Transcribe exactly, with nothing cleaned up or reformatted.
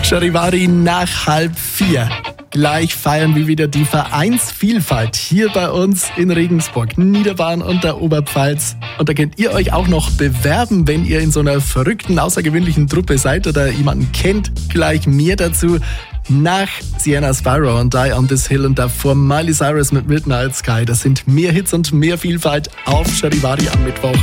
Charivari nach halb vier. Gleich feiern wir wieder die Vereinsvielfalt hier bei uns in Regensburg, Niederbayern und der Oberpfalz. Und da könnt ihr euch auch noch bewerben, wenn ihr in so einer verrückten, außergewöhnlichen Truppe seid oder jemanden kennt. Gleich mehr dazu nach Sienna Spyro und Die on This Hill und davor Miley Cyrus mit Midnight Sky. Das sind mehr Hits und mehr Vielfalt auf Charivari am Mittwoch.